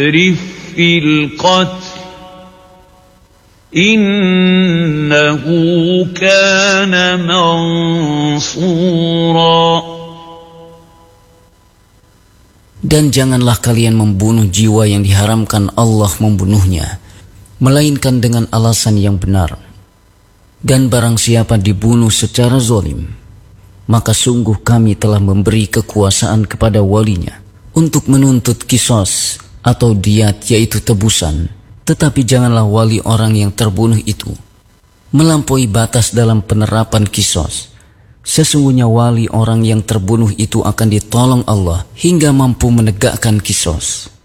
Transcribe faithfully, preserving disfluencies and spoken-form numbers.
يسرف في القتل إنه كان منصورا. Dan janganlah kalian membunuh jiwa yang diharamkan Allah membunuhnya, melainkan dengan alasan yang benar. Dan barang siapa dibunuh secara zalim, maka sungguh kami telah memberi kekuasaan kepada walinya untuk menuntut qisas atau diat, yaitu tebusan. Tetapi janganlah wali orang yang terbunuh itu melampaui batas dalam penerapan qisas. Sesungguhnya wali orang yang terbunuh itu akan ditolong Allah hingga mampu menegakkan qisas.